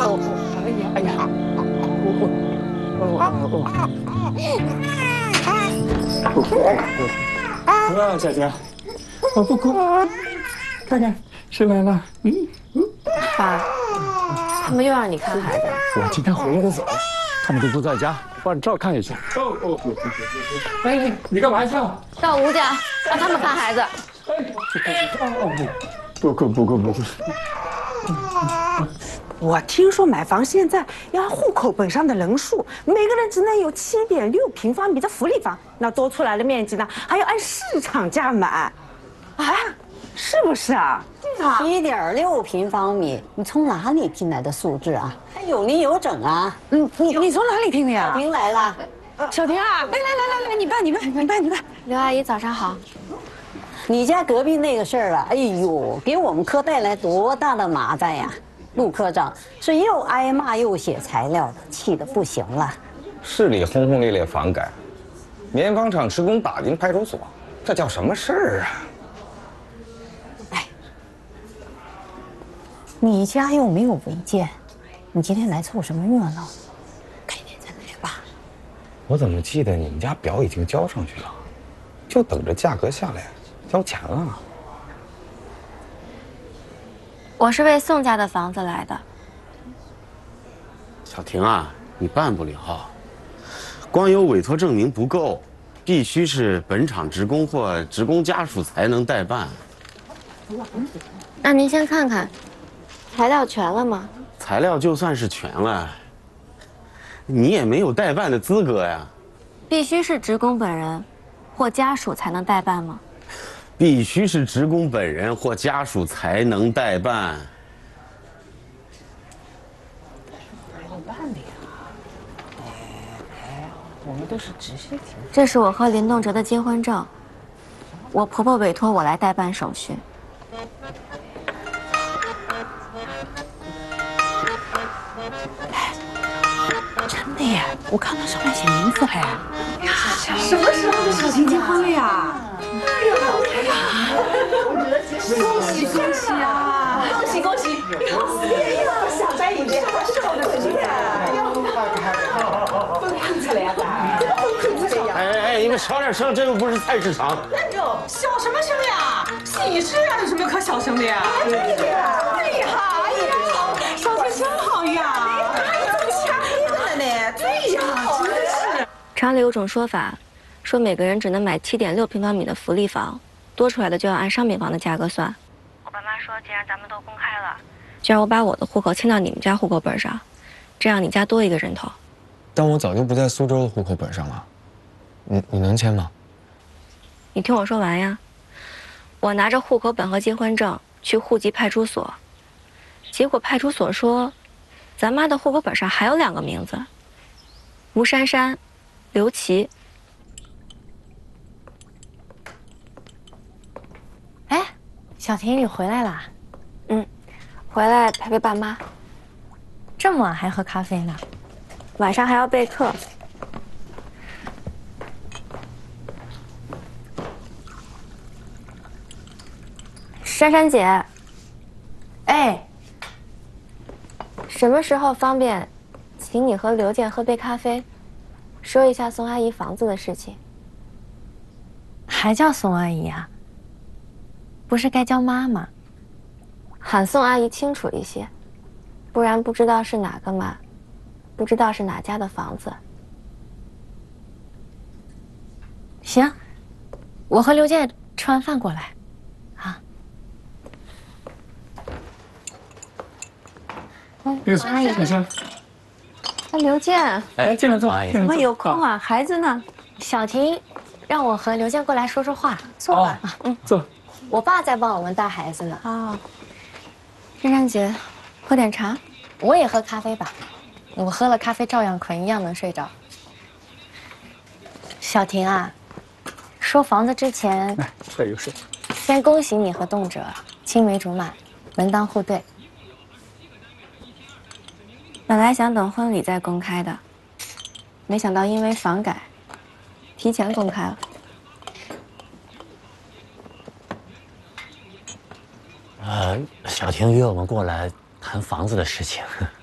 哎呀！小婷，我不哭，看看谁来了。 爸，他们又让你看孩子。 我今天回来的早，他们都不在家，帮你照看一下。哎，你干嘛去？ 到吴家让他们看孩子。 不哭。 我听说买房现在要按户口本上的人数，每个人只能有7.6平方米的福利房，那多出来的面积呢，还要按市场价买，啊，是不是啊 7.6平方米，你从哪里听来的数字啊？还有理有整啊！ 你从哪里听的呀？ 小婷来了， 小婷啊，来，你办。 刘阿姨早上好。 你家隔壁那个事儿啊，哎呦，给我们科带来多大的麻烦呀！陆科长是又挨骂又写材料的，气得不行了。 市里轰轰烈烈房改，棉纺厂职工打进派出所，这叫什么事儿啊？ 哎，你家又没有违建，你今天来凑什么热闹？改天再来吧。 我怎么记得你们家表已经交上去了，就等着价格下来交钱了？ 我是为宋家的房子来的。 小婷啊，你办不了，光有委托证明不够，必须是本厂职工或职工家属才能代办。 那您先看看，材料全了吗？ 材料就算是全了，你也没有代办的资格呀。 必须是职工本人或家属才能代办吗？ 必须是职工本人或家属才能代办。 我们都是直系亲。 这是我和林栋哲的结婚证，我婆婆委托我来代办手续。 真的耶，我看到上面写名字了呀。什么时候的小婷结婚了呀？恭喜啊！恭喜！哎呦，小白姨娘，瘦的很呀！都看出来呀， 哎，你们小点声，这又不是菜市场。 哎呦，小什么声呀？喜事啊，有什么可小声的呀？对呀，哎呀，小婷真好呀！哎呀，这瞎黑的呢？对呀，真是。 厂里有种说法，说每个人只能买7.6平方米的福利房，多出来的就要按商品房的价格算。我爸妈说，既然咱们都公开了，就让我把我的户口迁到你们家户口本上，这样你家多一个人头。 但我早就不在苏州的户口本上了，你能签吗？ 你听我说完呀。我拿着户口本和结婚证去户籍派出所，结果派出所说，咱妈的户口本上还有2个名字，吴珊珊、刘琦。 哎，小婷，你回来啦？ 回来陪陪爸妈。 这么晚还喝咖啡呢？ 晚上还要备课。珊珊姐， 哎， 什么时候方便，请你和刘健喝杯咖啡，说一下宋阿姨房子的事情。 还叫宋阿姨啊？不是该叫妈吗？ 喊宋阿姨清楚一些，不然不知道是哪个妈，不知道是哪家的房子。 行，我和刘健吃完饭过来。 阿姨，先生。 刘健， 哎，进来坐。 怎么有空啊？孩子呢？小婷，让我和刘健过来说说话。坐吧。 坐。 我爸在帮我们带孩子呢。 哦，珊珊姐，喝点茶。 我也喝咖啡吧。我喝了咖啡照样困，一样能睡着。小婷啊，说房子之前， 这有事。 先恭喜你和栋哲青梅竹马，门当户对。 本来想等婚礼再公开的，没想到因为房改，提前公开了。 小婷约我们过来谈房子的事情。